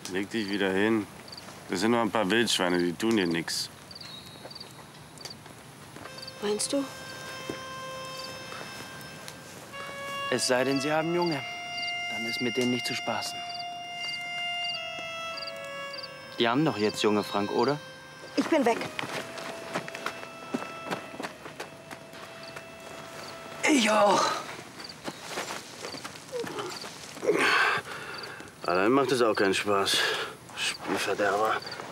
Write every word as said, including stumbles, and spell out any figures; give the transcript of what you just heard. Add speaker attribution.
Speaker 1: Leg dich wieder hin. Das sind nur ein paar Wildschweine, die tun dir nichts.
Speaker 2: Meinst du?
Speaker 3: Es sei denn, Sie haben Junge. Dann ist mit denen nicht zu spaßen. Die haben doch jetzt Junge, Frank, oder?
Speaker 2: Ich bin weg.
Speaker 3: Ich auch.
Speaker 1: Allein macht es auch keinen Spaß. Spielverderber.